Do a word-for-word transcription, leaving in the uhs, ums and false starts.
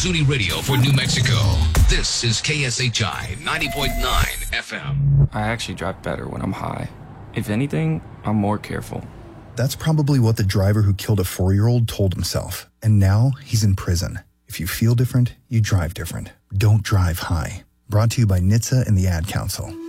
Zuni Radio for New Mexico. This is K S H I ninety point nine F M. I actually drive better when I'm high. If anything, I'm more careful. That's probably what the driver who killed a four-year-old told himself. And now he's in prison. If you feel different, you drive different. Don't drive high. Brought to you by N H T S A and the Ad Council.